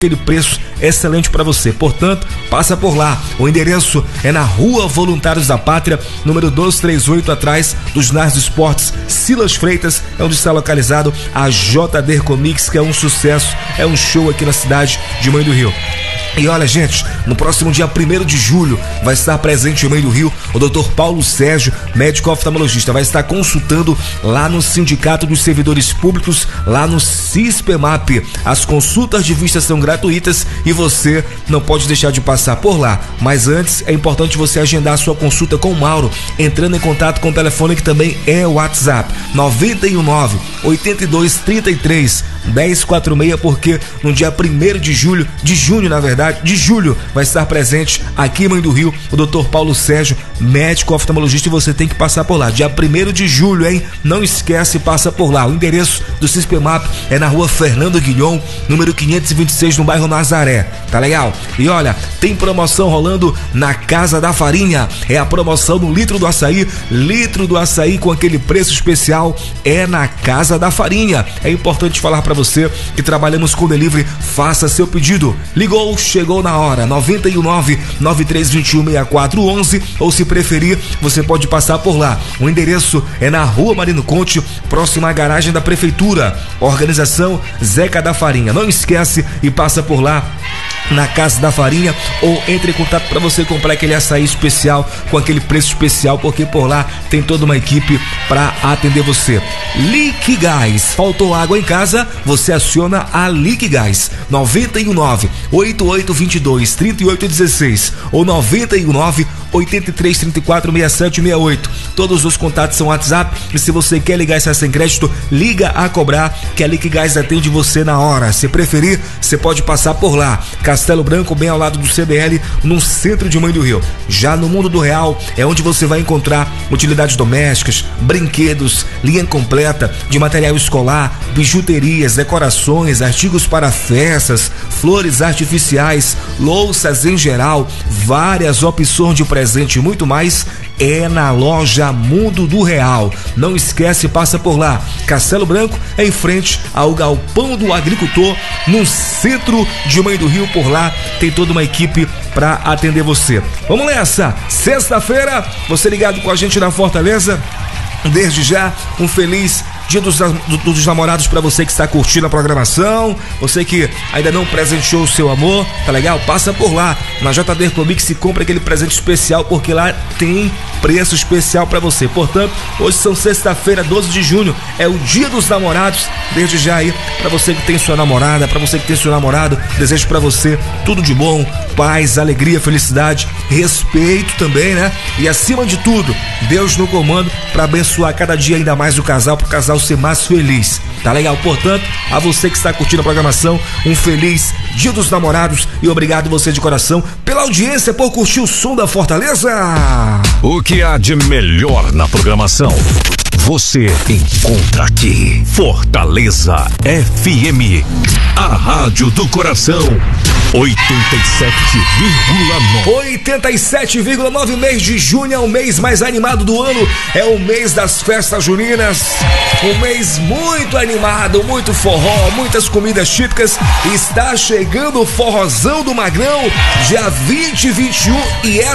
aquele preço excelente para você. Portanto, passa por lá. O endereço é na Rua Voluntários da Pátria, número 238, atrás dos Nars Esportes Silas Freitas, é onde está localizado a JD Comics, que é um sucesso, é um show aqui na cidade de Moinho do Rio. E olha, gente, no próximo dia 1º de julho vai estar presente em Moinho do Rio o Dr. Paulo Sérgio, médico oftalmologista, vai estar consultando lá no Sindicato dos Servidores Públicos, lá no CISPEMAP. As consultas de vista são gratuitas e você não pode deixar de passar por lá. Mas antes, é importante você agendar a sua consulta com o Mauro, entrando em contato com o telefone que também é o WhatsApp, 919 8233 1046, porque no dia 1º de julho, de julho, vai estar presente aqui em Moinho do Rio o Dr. Paulo Sérgio, médico oftalmologista, e você tem que passar por lá. Dia 1º de julho, hein? Não esquece, passa por lá. O endereço do CISPEMAP é na Rua Fernando Guilhom, número 526, no bairro Nazaré. Tá legal? E olha, tem promoção rolando na Casa da Farinha. É a promoção do litro do açaí com aquele preço especial, é na Casa da Farinha. É importante falar para você que trabalhamos com delivery. Faça seu pedido. Ligou, chegou na hora. 919 9321 6411, ou se preferir, você pode passar por lá. O endereço é na Rua Marino Conte, próxima à garagem da Prefeitura. Organização Zeca da Farinha. Não esquece e passa por lá na Casa da Farinha, ou entre em contato para você comprar aquele açaí especial com aquele preço especial, porque por lá tem toda uma equipe para atender você. Liquigás, faltou água em casa? Você aciona a Liquigás, 919 8822 3816 ou 919 8334 6768. Todos os contatos são WhatsApp, e se você quer ligar essa sem crédito, liga a cobrar, que a Liquigás atende você na hora. Se preferir, você pode passar por lá. Castelo Branco, bem ao lado do CDL, no centro de Moinho do Rio. Já no Mundo do Real é onde você vai encontrar utilidades domésticas, brinquedos, linha completa de material escolar, bijuterias, decorações, artigos para festas, flores artificiais, louças em geral, várias opções de presente e muito mais. É na loja Mundo do Real. Não esquece, passa por lá. Castelo Branco é em frente ao Galpão do Agricultor, no centro de Moinho do Rio. Por lá tem toda uma equipe para atender você. Vamos nessa! Sexta-feira, você ligado com a gente na Fortaleza. Desde já, um feliz Dia dos Namorados para você que está curtindo a programação, você que ainda não presenteou o seu amor, tá legal? Passa por lá, na JD Comics, se compra aquele presente especial, porque lá tem preço especial para você. Portanto, hoje são sexta-feira, 12 de junho, é o Dia dos Namorados. Desde já aí, para você que tem sua namorada, para você que tem seu namorado, desejo para você tudo de bom, paz, alegria, felicidade, respeito também, né? E acima de tudo, Deus no comando para abençoar cada dia ainda mais o casal, pro casal ser mais feliz. Tá legal? Portanto, a você que está curtindo a programação, um feliz Dia dos Namorados, e obrigado você de coração pela audiência, por curtir o som da Fortaleza. O que há de melhor na programação você encontra aqui. Fortaleza FM, a rádio do coração. 87,9. Mês de junho é o mês mais animado do ano, é o mês das festas juninas, um mês muito animado, muito forró, muitas comidas típicas. Está chegando o Forrozão do Magrão, dia 20 e 21, e